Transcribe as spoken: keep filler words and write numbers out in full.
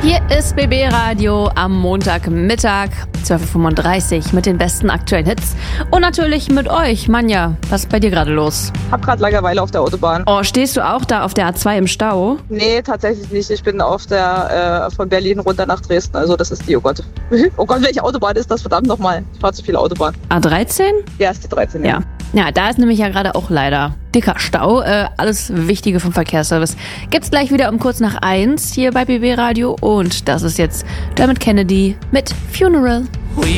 Hier ist B B Radio am Montagmittag, zwölf Uhr fünfunddreißig mit den besten aktuellen Hits. Und natürlich mit euch. Manja, was ist bei dir gerade los? Hab gerade Langeweile auf der Autobahn. Oh, stehst du auch da auf der A zwei im Stau? Nee, tatsächlich nicht. Ich bin auf der äh, von Berlin runter nach Dresden. Also das ist die, oh Gott. Oh Gott, welche Autobahn ist das? Verdammt nochmal. Ich fahre zu viele Autobahn. A dreizehn? Ja, ist die dreizehn. Ja. Ja, da ist nämlich ja gerade auch leider dicker Stau. Äh, alles Wichtige vom Verkehrsservice gibt's gleich wieder um kurz nach eins hier bei B B Radio. Und das ist jetzt Dermot Kennedy mit Funeral.